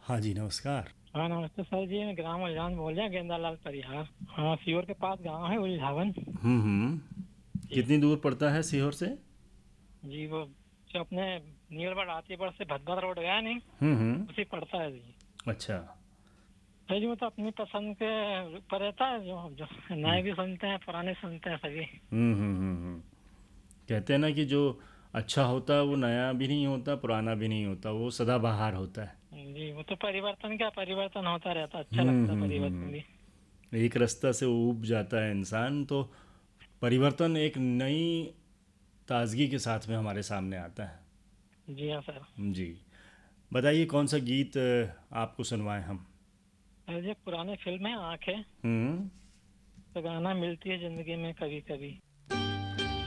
हाँ जी, नमस्कार। हाँ नमस्ते सर जी, मैं ग्राम उलझान बोल रहे हैं, गेंदालाल परिहार। हाँ, सीहोर के पास गांव है उलझावन। जी। कितनी दूर पड़ता है सीहोर से? जी वो जो अपने नीलबढ़ आतीपुर से भदभद रोड गया नहीं, हम्म। उसी पड़ता है जी। अच्छा। सर जी वो तो अपनी पसंद के ऊपर रहता है, जो जो हम्म नए भी सुनते हैं पुराने सुनते हैं सभी। हम्म। कहते हैं ना कि जो अच्छा होता है वो नया भी नहीं होता, पुराना भी नहीं होता, वो सदाबहार होता है। जी वो तो परिवर्तन क्या परिवर्तन होता रहता, अच्छा लगता है परिवर्तन भी। एक रास्ता से ऊब जाता है इंसान तो परिवर्तन एक नई ताजगी के साथ में हमारे सामने आता है। जी हाँ सर। जी। बताइए कौन सा गीत आपको सुनवाएं हम? सर जी पुराने फिल्म है आंखें, हम्म। तो गाना मिलती है जिंदगी में कभी कभी।